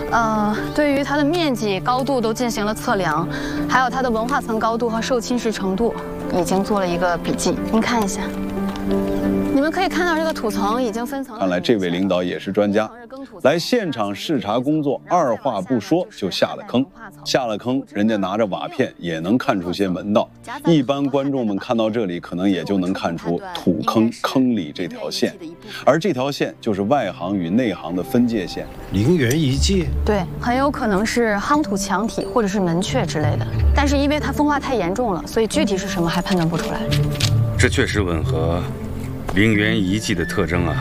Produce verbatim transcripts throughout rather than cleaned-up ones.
呃，对于它的面积、高度都进行了测量，还有它的文化层高度和受侵蚀程度，已经做了一个笔记。您看一下，你们可以看到这个土层已经分层。 看来这位领导也是专家，来现场视察工作，二话不说就下了坑。下了坑，人家拿着瓦片也能看出些门道。一般观众们看到这里，可能也就能看出土坑坑里这条线，而这条线就是外行与内行的分界线。 陵园遗迹， 对，很有可能是夯土墙体或者是门阙之类的，但是因为它风化太严重了，所以具体是什么还判断不出来。 这确实吻合陵园遗迹的特征啊，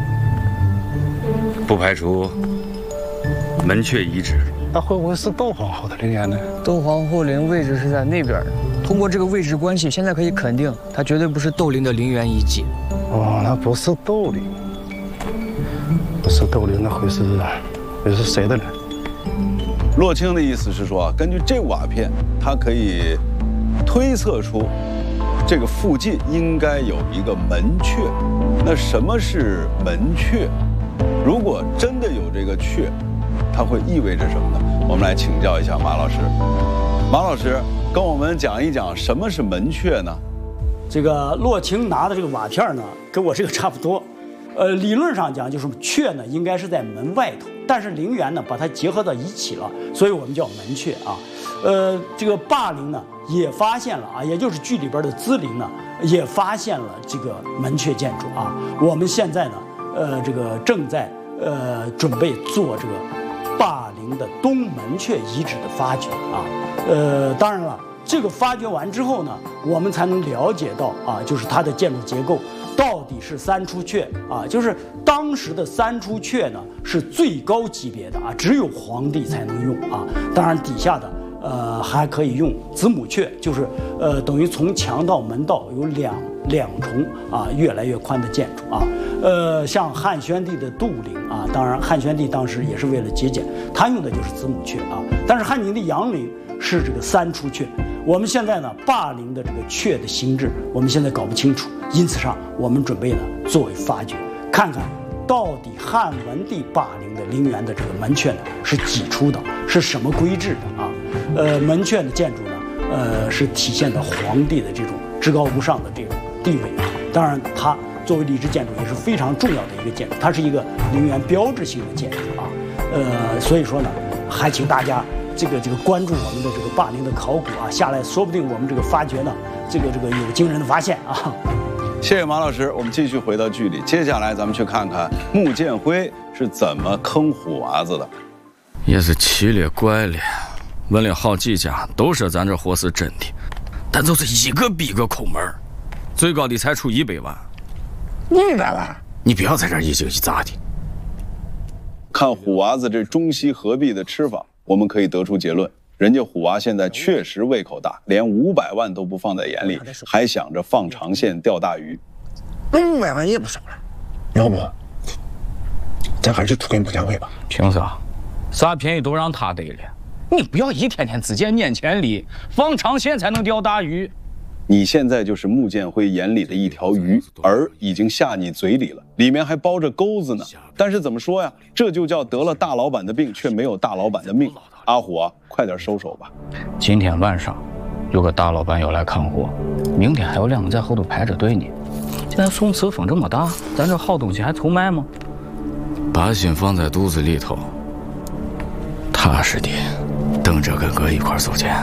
不排除门阙遗址。 那会不会是窦皇后的陵园呢？ 窦皇后陵位置是在那边的，通过这个位置关系，现在可以肯定，它绝对不是窦陵的陵园遗迹。 哦，那不是窦陵，不是窦陵，那会是会是谁的呢？ 洛青的意思是说，根据这瓦片，他可以推测出这个附近应该有一个门阙。那什么是门阙？如果真的有这个阙，它会意味着什么呢？我们来请教一下马老师。马老师跟我们讲一讲什么是门阙呢？ 这个洛青拿的这个瓦片呢，跟我这个差不多。呃，理论上讲，就是阙呢应该是在门外头，但是陵园呢把它结合到一起了，所以我们叫门阙啊。呃，这个霸陵呢也发现了啊，也就是剧里边的资陵呢也发现了这个门阙建筑啊。我们现在呢，呃，这个正在呃准备做这个霸陵的东门阙遗址的发掘啊。呃，当然了，这个发掘完之后呢，我们才能了解到啊，就是它的建筑结构到底是三出阙啊，就是当时的三出阙呢是最高级别的啊，只有皇帝才能用啊。当然底下的呃还可以用子母阙，就是呃等于从墙到门道有两两重啊越来越宽的建筑啊。呃，像汉宣帝的杜陵啊，当然汉宣帝当时也是为了节俭，他用的就是子母阙啊。但是汉宁的阳陵是这个三出阙。我们现在呢，霸陵的这个阙的形制，我们现在搞不清楚，因此上我们准备呢作为发掘，看看到底汉文帝霸陵的陵园的这个门阙呢是几出的，是什么规制的啊？呃，门阙的建筑呢，呃，是体现的皇帝的这种至高无上的这种地位啊。当然，它作为历史建筑也是非常重要的一个建筑，它是一个陵园标志性的建筑啊。呃，所以说呢，还请大家。这个这个关注我们的这个霸陵的考古啊，下来说不定我们这个发掘呢，这个这个有惊人的发现啊！ 谢谢马老师，我们继续回到剧里，接下来咱们去看看穆建辉是怎么坑虎娃子的。 也是奇了怪了，问了好几家，都说咱这货是真的，但就是一个比一个抠门，最高的才出一百万。 一百万？ 你不要在这儿一惊一乍的。 看虎娃子这中西合璧的吃法。我们可以得出结论，人家虎娃现在确实胃口大，连五百万都不放在眼里，还想着放长线钓大鱼。 五百万也不少了，要不咱还是图给穆建辉吧？ 凭啥？啥便宜都让他得了，你不要一天天只见眼前利，放长线才能钓大鱼。 你现在就是穆建辉眼里的一条鱼，饵已经下你嘴里了，里面还包着钩子呢。但是怎么说呀？这就叫得了大老板的病，却没有大老板的命。阿虎啊，快点收手吧！ 今天晚上有个大老板要来看货，明天还有两个在后头排着队呢。现在宋慈风这么大，咱这好东西还愁卖吗？ 把心放在肚子里头，踏实的等着跟哥一块走钱。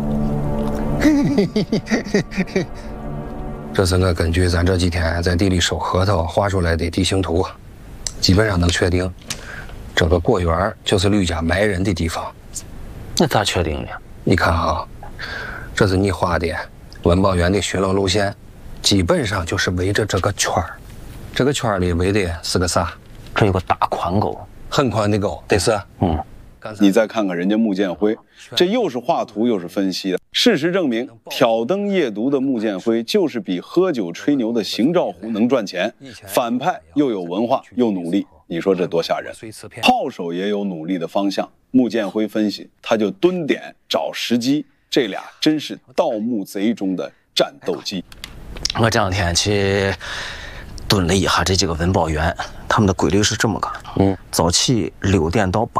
这是我根据咱这几天在地里收核桃画出来的地形图，基本上能确定，这个果园就是吕家埋人的地方。 那咋确定呢？ 你看啊，这是你画的文保园的巡逻路线，基本上就是围着这个圈儿。这个圈里围的是个啥？ 这有个大宽沟， 很宽的沟，得是。 嗯。 你再看看人家穆建辉，这又是画图又是分析的。事实证明，挑灯夜读的穆建辉就是比喝酒吹牛的邢兆虎能赚钱。反派又有文化又努力，你说这多吓人？炮手也有努力的方向。穆建辉分析，他就蹲点找时机，这俩真是盗墓贼中的战斗机。 我这两天去蹲了一下这几个文保园，他们的规律是这么个：嗯，早起六点到八